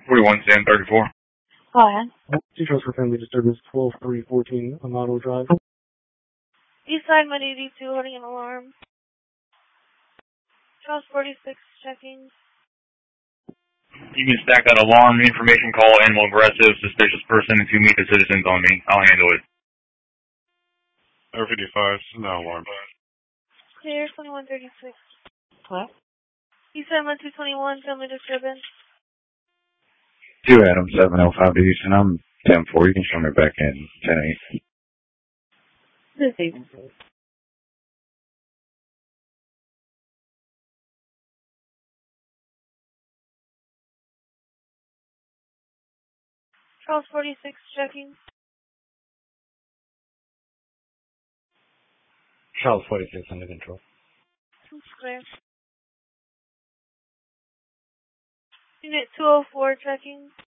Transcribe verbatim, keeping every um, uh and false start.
forty-one, Sam, thirty-four. Go ahead. Two Charles for family disturbance, twelve three fourteen, Amado Drive. Eastside, Med eighty-two, holding an alarm. Charles forty-six, checking. You can stack that alarm, information call, animal aggressive, suspicious person, and two meet the citizens on me. I'll handle it. R fifty-five, no alarm. Clear, twenty-one thirty-six. What? Eastside, Med two twenty-one, family disturbance. two Adam, seven oh five to Houston. I'm ten four. You can show me back in ten eight. This evening, please. Charles forty-six, checking. Charles forty-six, under control. Clear. Unit two oh four, checking.